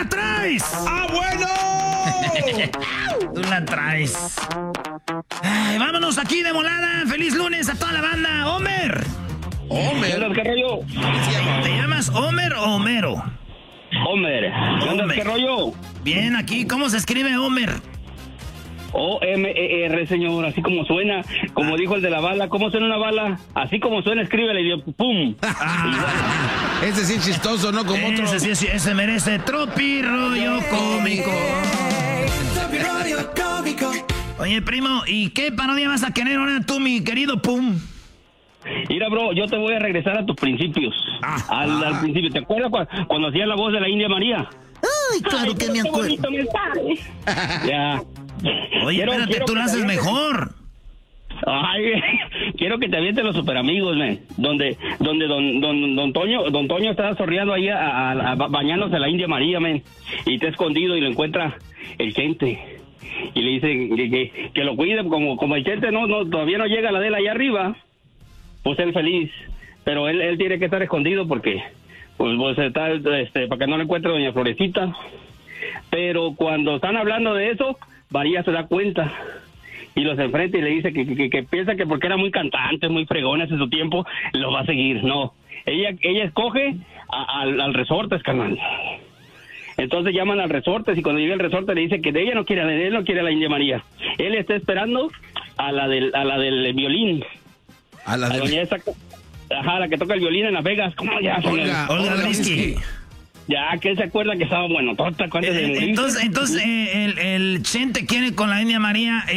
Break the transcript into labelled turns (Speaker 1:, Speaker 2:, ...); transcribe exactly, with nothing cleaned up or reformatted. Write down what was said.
Speaker 1: la traes.
Speaker 2: ¡Ah, bueno!
Speaker 1: Tú la traes. Ay, vámonos aquí de volada. Feliz lunes a toda la banda. Homer.
Speaker 2: Homer.
Speaker 3: ¿Qué rollo?
Speaker 1: ¿Te llamas Homer o Homero?
Speaker 3: Homer.
Speaker 1: Homer.
Speaker 3: ¿Qué rollo?
Speaker 1: Bien, aquí, ¿cómo se escribe Homer?
Speaker 3: O M E R, señor, así como suena, como dijo el de la bala. ¿Cómo suena una bala? Así como suena, escríbele y dio pum.
Speaker 1: Ah,
Speaker 2: Ese sí es chistoso, ¿no? Como otro.
Speaker 1: ese, sí, ese merece tropi rollo cómico. Oye, primo, ¿y qué parodia vas a querer ahora tú, mi querido Pum?
Speaker 3: Mira, bro, yo te voy a regresar a tus principios.
Speaker 1: Ah,
Speaker 3: al,
Speaker 1: ah.
Speaker 3: al principio. ¿Te acuerdas cuando, cuando hacía la voz de la India María?
Speaker 1: Ay, claro que me acuerdo.
Speaker 3: Ya.
Speaker 1: Oye,
Speaker 3: Quiero-
Speaker 1: espérate,
Speaker 3: quiero
Speaker 1: tú
Speaker 3: que
Speaker 1: lo
Speaker 3: te
Speaker 1: haces
Speaker 3: avientes.
Speaker 1: mejor.
Speaker 3: Ay, quiero que te avienten los super amigos, man. Donde, donde don, don, don Toño, don Toño está sorreando ahí a, a, a bañándose a la India María, man. Y está escondido y lo encuentra el Chente. Y le dice que, que, que lo cuide, como, como el Chente no, no, todavía no llega a la de él allá arriba, pues él feliz. Pero él, él tiene que estar escondido porque, pues, pues está, este, para que no lo encuentre doña Florecita. Pero cuando están hablando de eso, María se da cuenta y los enfrenta y le dice que, que, que piensa que porque era muy cantante, muy fregón hace su tiempo, lo va a seguir. No, ella ella escoge a, al, al resortes, carnal. Entonces llaman al resortes y cuando llega el resorte le dice que de ella no quiere a él, no quiere a la India María. Él está esperando a la del, a la del violín.
Speaker 2: A la
Speaker 3: A
Speaker 2: de...
Speaker 3: doña esa, ajá, la que toca el violín en Las Vegas. ¿Cómo ya?
Speaker 2: Olga,
Speaker 1: Olga
Speaker 2: Olga
Speaker 1: Risky.
Speaker 2: Risky.
Speaker 3: Ya, que él se acuerda que estaba bueno. ¿Te acuerdas de
Speaker 1: Eh,
Speaker 3: morirse?
Speaker 1: Entonces, entonces eh, el, el Chente quiere con la India María